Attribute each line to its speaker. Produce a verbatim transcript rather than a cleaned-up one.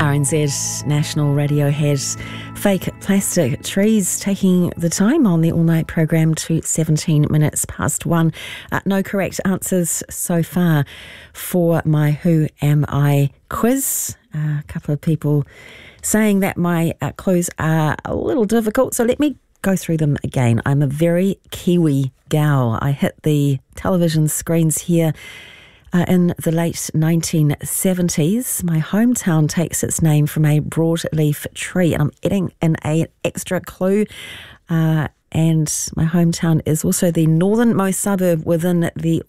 Speaker 1: R N Z National Radio has fake plastic trees, taking the time on the all-night program to seventeen minutes past one. Uh, no correct answers so far for my Who Am I quiz. Uh, a couple of people saying that my uh, clues are a little difficult, so let me go through them again. I'm a very Kiwi gal. I hit the television screens here Uh, in the late nineteen seventies. My hometown takes its name from a broadleaf tree, and I'm adding in an extra clue. Uh, and my hometown is also the northernmost suburb within the